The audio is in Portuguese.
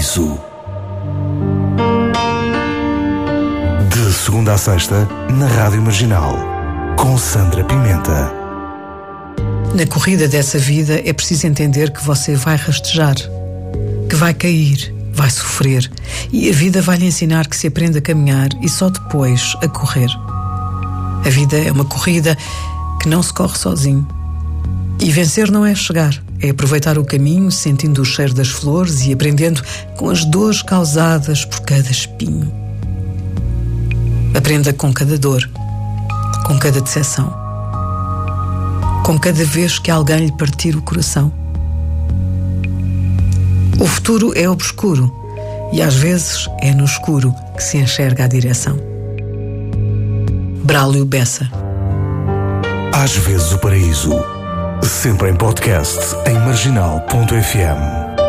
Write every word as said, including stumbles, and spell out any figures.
Paraíso. De segunda a sexta, na Rádio Marginal, com Sandra Pimenta. Na corrida dessa vida é preciso entender que você vai rastejar, que vai cair, vai sofrer, e a vida vai lhe ensinar que se aprende a caminhar e só depois a correr. A vida é uma corrida que não se corre sozinho. E vencer não é chegar, é aproveitar o caminho, sentindo o cheiro das flores e aprendendo com as dores causadas por cada espinho. Aprenda com cada dor, com cada decepção, com cada vez que alguém lhe partir o coração. O futuro é obscuro e às vezes é no escuro que se enxerga a direção. Braulio Bessa. Às vezes o paraíso. Sempre em podcast em marginal ponto f m.